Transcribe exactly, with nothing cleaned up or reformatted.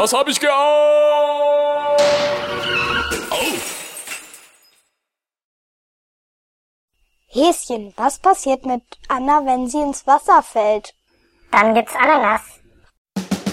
Das hab ich geahnt! Oh! Häschen, was passiert mit Anna, wenn sie ins Wasser fällt? Dann gibt's Ananas.